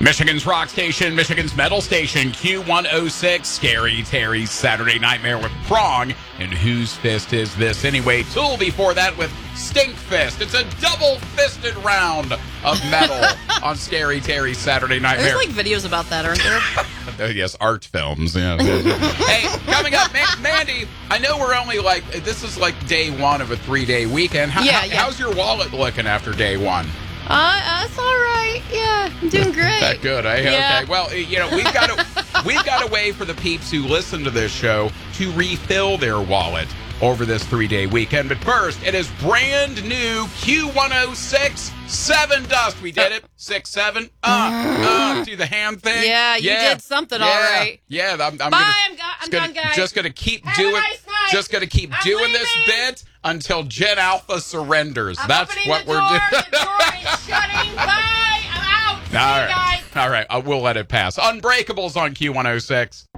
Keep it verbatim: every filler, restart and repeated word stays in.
Michigan's rock station, Michigan's metal station, Q one oh six, Scary Terry's Saturday Nightmare with Prong. And whose fist is this anyway? Tool before that with Stink Fist. It's a double-fisted round of metal on Scary Terry's Saturday Nightmare. There's like videos about that, aren't there? Oh, yes, art films. Yeah. Hey, coming up, Man- Mandy, I know we're only like, this is like day one of a three-day weekend. How, Yeah, how- yeah. How's your wallet looking after day one? Uh, that's all right. Yeah, I'm doing great. That good, eh? Yeah. Okay. Well, you know, we've got a we've got a way for the peeps who listen to this show to refill their wallet over this three-day weekend. But first, it is brand new Q one oh six seven Dust. We did it. Six, seven. Uh, uh, do the hand thing. Yeah, you did something all right. Yeah, I'm, I'm Bye, gonna, I'm, go- I'm just gonna, done, guys. Just gonna keep Have a doing. nice night. Just gonna keep I'm doing this leaving. bit until Gen Alpha surrenders. I'm That's opening what the we're door. doing. The door is shutting. Bye. I'm out. See All you right. guys. All right. I will let it pass. Unbreakables on Q one oh six.